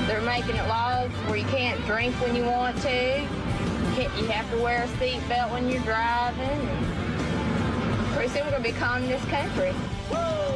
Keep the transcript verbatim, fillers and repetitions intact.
They're making it laws where you can't drink when you want to. You, can't, you have to wear a seatbelt when you're driving. And pretty soon we're going to be calling this country.